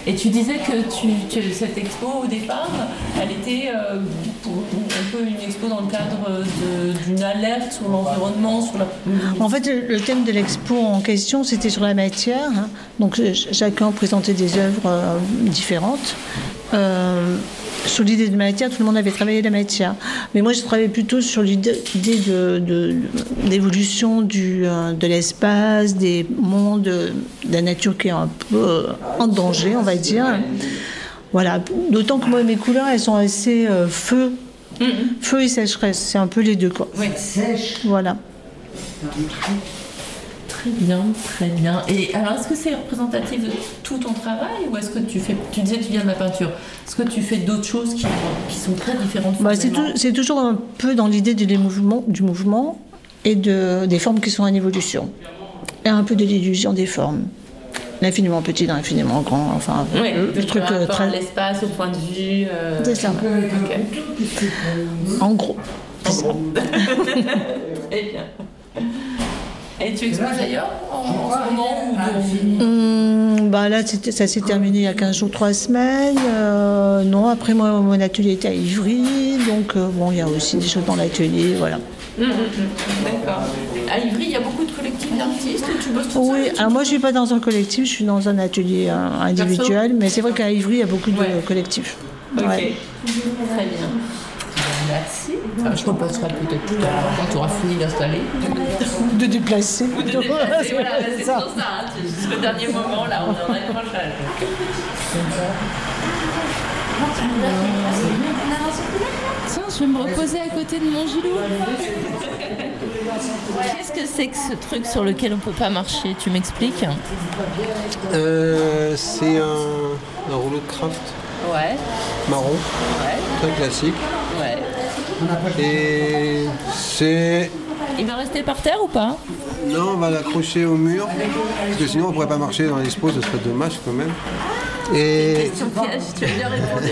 Et tu disais que cette expo, au départ, elle était un peu une expo dans le cadre d'une alerte sur l'environnement, sur la... En fait, le thème de l'expo en question, c'était sur la matière. Hein. Donc, chacun présentait des œuvres différentes. Sur l'idée de matière, tout le monde avait travaillé la matière. Mais moi, je travaillais plutôt sur l'idée d'évolution de l'espace, des mondes, de la nature qui est un peu en danger, on va dire. Voilà. D'autant que moi, mes couleurs, elles sont assez feu et sécheresse. C'est un peu les deux, quoi. Oui, sèche. Voilà. Très bien, très bien. Et alors, est-ce que c'est représentatif de tout ton travail ou est-ce que tu disais que tu viens de la peinture, est-ce que tu fais d'autres choses qui sont très différentes? C'est toujours un peu dans l'idée du mouvement et des formes qui sont en évolution. Et un peu de l'illusion des formes. L'infiniment petit dans l'infiniment grand, enfin, oui, le truc très... l'espace au point de vue... C'est ça. Okay. En gros. Très bien. Et tu exposes d'ailleurs en ce moment là, ça s'est terminé il y a 15 jours, 3 semaines. Non, après, moi, mon atelier était à Ivry. Donc, il y a aussi des choses dans l'atelier, voilà. D'accord. À Ivry, il y a beaucoup de collectifs d'artistes ou tu bosses toute seule? Oui, alors moi, je ne suis pas dans un collectif, je suis dans un atelier individuel. Mais c'est vrai qu'à Ivry, il y a beaucoup de collectifs. Ok, très bien. Merci. Je repasserai peut-être plus tard quand tu auras fini d'installer. De déplacer. Ou de déplacer, voilà, c'est pour ça. Hein, jusqu'au dernier moment, là, on est en accrochage. Tiens, je vais me reposer à côté de mon Gilou. Qu'est-ce que c'est que ce truc sur lequel on ne peut pas marcher? Tu m'expliques? C'est un rouleau de craft. Ouais. Marron. Ouais. Très classique. Ouais. Et c'est... Il va rester par terre ou pas? Non, on va l'accrocher au mur. Parce que sinon on ne pourrait pas marcher dans l'expo, ce serait dommage quand même. Et... Question piège, tu as bien répondu.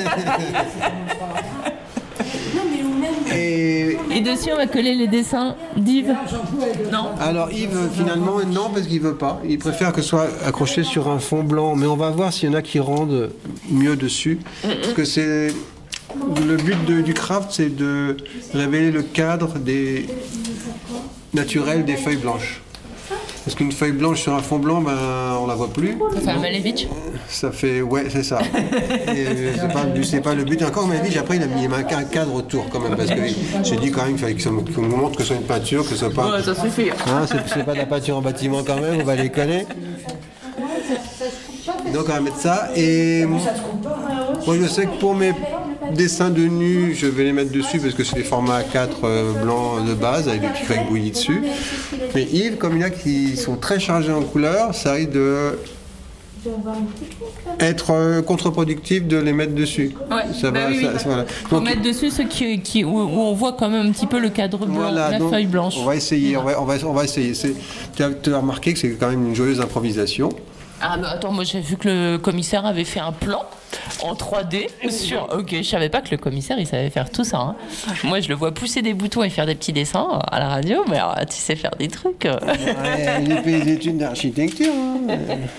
Et dessus, on va coller les dessins d'Yves. Non. Alors Yves, finalement, non, parce qu'il veut pas. Il préfère que ce soit accroché sur un fond blanc. Mais on va voir s'il y en a qui rendent mieux dessus. Parce que c'est... Le but du craft, c'est de révéler le cadre naturel des feuilles blanches. Parce qu'une feuille blanche sur un fond blanc, on la voit plus. Ça fait un Malevich. Ça fait, ouais, c'est ça. Et c'est pas le but. Encore Malevich, après, il a mis un cadre autour quand même. Parce que j'ai dit quand même qu'il fallait qu'on nous montre que ce soit une peinture, que ce soit pas... Ouais, ça suffit. Hein, c'est pas de la peinture en bâtiment quand même, on va les coller. Donc on va mettre ça. Et moi, je sais que pour mes dessins de nu, je vais les mettre dessus parce que c'est des formats A4 blancs de base avec des petits feuilles bouillies dessus. Mais Yves, comme il y en a qui sont très chargés en couleurs, ça risque de être contre-productif de les mettre dessus. Ouais, voilà. Faut mettre dessus ceux où on voit quand même un petit peu le cadre blanc, voilà, la feuille blanche. On va essayer, on va essayer. Tu as remarqué que c'est quand même une joyeuse improvisation. Ah mais attends, moi j'ai vu que le commissaire avait fait un plan en 3D sur... Ok, je savais pas que le commissaire il savait faire tout ça. Hein. Moi je le vois pousser des boutons et faire des petits dessins à la radio, mais alors, tu sais faire des trucs. Ouais, il a fait des études d'architecture. Hein.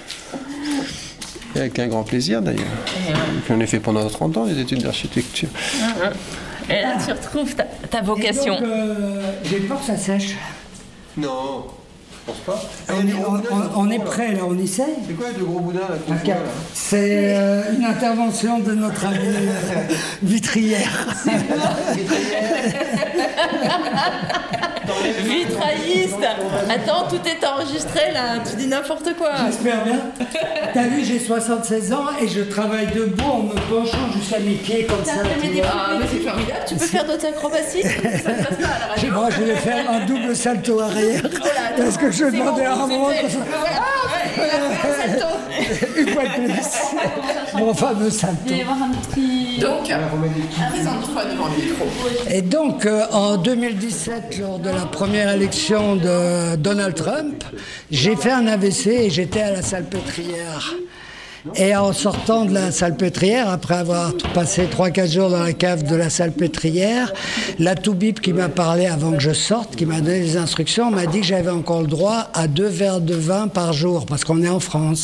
Avec un grand plaisir d'ailleurs. J'en ai fait pendant 30 ans des études d'architecture. Et là tu retrouves ta vocation. Et donc, j'ai peur que ça sèche. Non. Pas. On est prêt là, on essaye. C'est quoi le gros boudin là? C'est une intervention de notre ami Vitrière. Vitrailliste. Attends, tout est enregistré là, tu dis n'importe quoi. J'espère bien. T'as vu, j'ai 76 ans et je travaille debout en me penchant jusqu'à mes pieds comme ça. Mais c'est formidable, tu peux faire d'autres acrobaties? Ça se passe pas à la radio. Moi, je vais faire un double salto arrière. Parce que je demandais à un moment que ça... Une fois de plus. Mon fameux salto. Donc, présente-toi devant le micro. Et donc, en 2017, lors de la première élection de Donald Trump, j'ai fait un AVC et j'étais à la Salpêtrière. Et en sortant de la Salpêtrière, après avoir passé 3-4 jours dans la cave de la Salpêtrière, la toubib qui m'a parlé avant que je sorte, qui m'a donné des instructions, m'a dit que j'avais encore le droit à 2 verres de vin par jour, parce qu'on est en France.